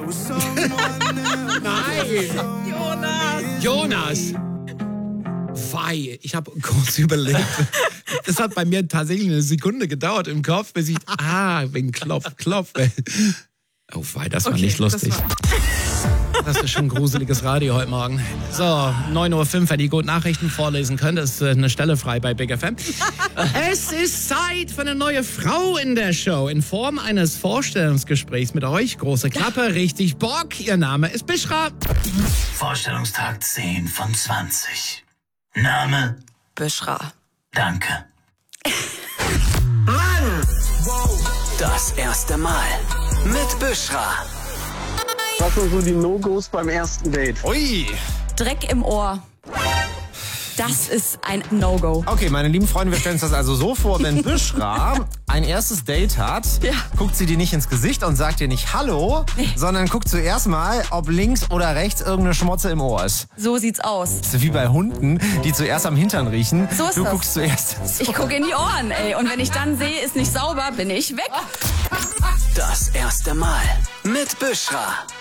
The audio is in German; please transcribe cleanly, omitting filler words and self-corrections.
Nein! Jonas! Wei, ich habe kurz überlegt. Es hat bei mir tatsächlich eine Sekunde gedauert im Kopf, bis ich, wegen Klopf. Oh wei, das war nicht lustig. Das ist schon gruseliges Radio heute Morgen. So, 9:05 Uhr, wer die guten Nachrichten vorlesen könnte, ist eine Stelle frei bei Big FM. Es ist Zeit für eine neue Frau in der Show in Form eines Vorstellungsgesprächs mit euch. Große Klappe, richtig Bock. Ihr Name ist Bishra. Vorstellungstag 10 von 20. Name? Bishra. Danke. Das erste Mal mit Bishra. Was sind so die No-Gos beim ersten Date? Ui. Dreck im Ohr. Das ist ein No-Go. Okay, meine lieben Freunde, wir stellen uns das also so vor, wenn Bishra ein erstes Date hat, guckt sie dir nicht ins Gesicht und sagt dir nicht Hallo, sondern guckt zuerst mal, ob links oder rechts irgendeine Schmotze im Ohr ist. So sieht's aus. Das ist wie bei Hunden, die zuerst am Hintern riechen. So ist du das. guckst zuerst. Ich gucke in die Ohren, ey. Und wenn ich dann sehe, ist nicht sauber, bin ich weg. Das erste Mal mit Bishra.